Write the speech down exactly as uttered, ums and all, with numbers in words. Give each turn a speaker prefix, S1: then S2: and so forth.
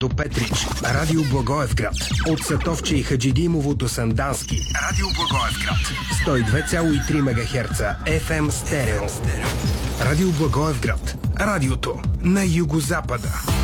S1: до Петрич. Радио Благоевград. От Сатовче и Хаджидимово до Сандански. Радио Благоевград. сто и две цяло и три мегахерца еф ем стерео. Радио Благоевград. Радиото на югозапада.